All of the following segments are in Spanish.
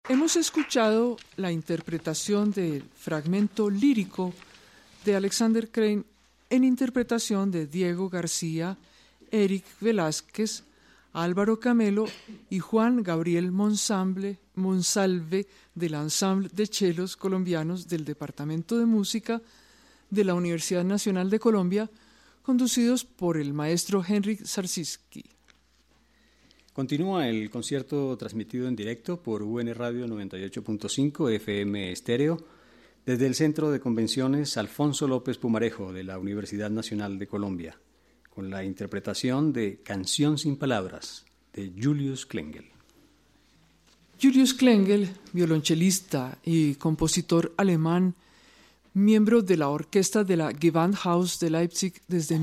Hemos escuchado la interpretación del fragmento lírico de Alexander Crane en interpretación de Diego García, Eric Velázquez, Álvaro Camelo y Juan Gabriel Monsalve del Ensamble de Chelos Colombianos del Departamento de Música de la Universidad Nacional de Colombia, conducidos por el maestro Henryk Sarsiski. Continúa el concierto transmitido en directo por UN Radio 98.5 FM Estéreo desde el Centro de Convenciones Alfonso López Pumarejo de la Universidad Nacional de Colombia, con la interpretación de Canción sin Palabras de Julius Klengel. Julius Klengel, violonchelista y compositor alemán, miembro de la orquesta de la Gewandhaus de Leipzig desde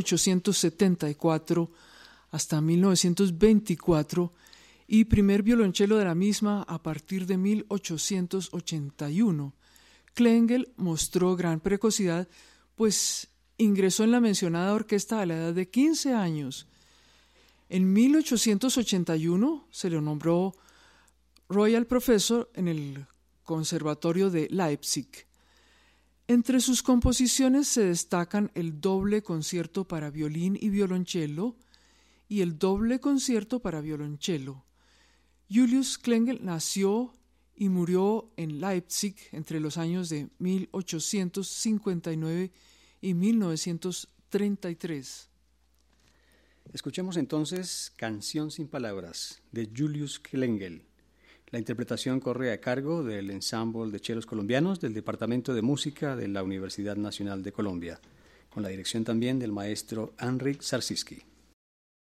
1874 hasta 1924 y primer violonchelo de la misma a partir de 1881. Klengel mostró gran precocidad, pues ingresó en la mencionada orquesta a la edad de 15 años. En 1881 se le nombró Royal Professor en el Conservatorio de Leipzig. Entre sus composiciones se destacan el doble concierto para violín y violonchelo y el doble concierto para violonchelo. Julius Klengel nació y murió en Leipzig entre los años de 1859 y 1933. Escuchemos entonces Canción sin Palabras de Julius Klengel. La interpretación corre a cargo del Ensamble de Chelos Colombianos del Departamento de Música de la Universidad Nacional de Colombia, con la dirección también del maestro Henryk Sarsiski.